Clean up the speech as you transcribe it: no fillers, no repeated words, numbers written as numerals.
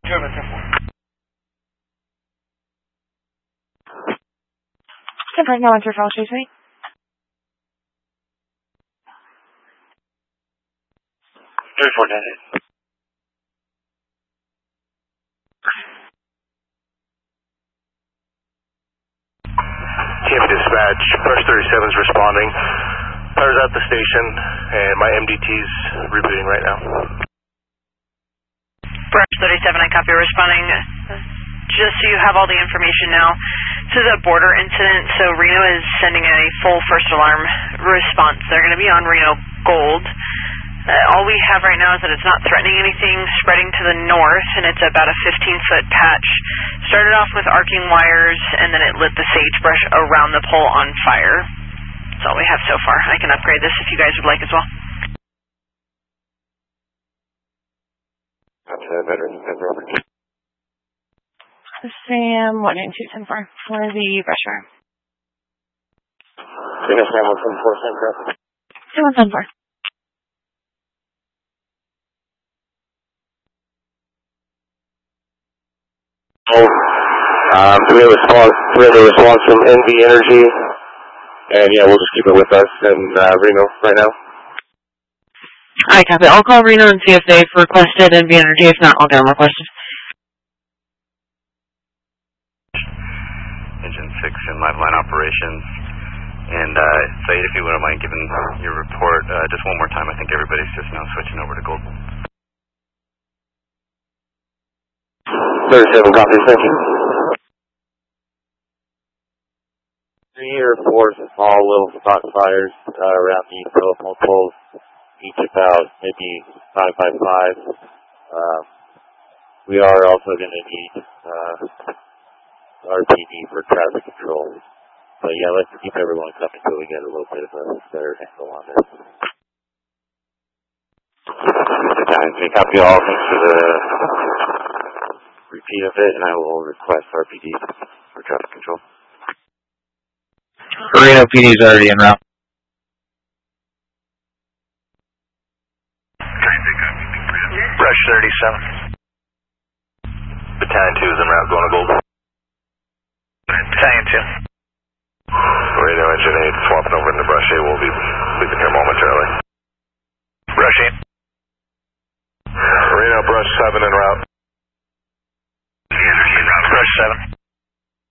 German 10-4. 10-4, no answer, follow chase me. Champion Dispatch, Brush 37 is responding. Power's at the station, and my MDT's rebooting right now. Brush 37, I copy, responding. Just so you have all the information now, this is a border incident, so Reno is sending a full first alarm response. They're going to be on Reno Gold. All we have right now is that it's not threatening anything, spreading to the north, and it's about a 15-foot patch. Started off with arcing wires, and then it lit the sagebrush around the pole on fire. That's all we have so far. I can upgrade this if you guys would like as well. Sam 192 10-4 for the brush fire. Sam 174, Sam 174. We have a response from NV Energy, and yeah, we'll just keep it with us and Reno right now. I copy. I'll call Reno and see if they've requested NV Energy. If not, I'll get them requested. Engine 6 in live line operations. And Saeed, if you wouldn't mind giving your report just one more time. I think everybody's just now switching over to Gold. 37 copies, thank you. 3 or 4 small little spot fires around the telephone poles, each about maybe 5 by 5. We are also going to need RPD for traffic control. But yeah, let's keep everyone coming until we get a little bit of a better handle on this. Copy all. Thanks for the repeat of it, and I will request RPD for traffic control. Reno PD is already en route. Brush 37. Battalion 2 is en route, going to Gold. Battalion 2. Radio Engine 8 swapping over into Brush 8. We'll be leaving here momentarily.